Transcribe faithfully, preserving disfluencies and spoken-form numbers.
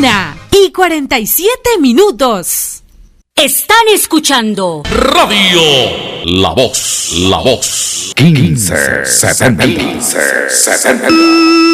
Una y cuarenta y siete minutos. Están escuchando Radio La Voz, La Voz. quince setenta.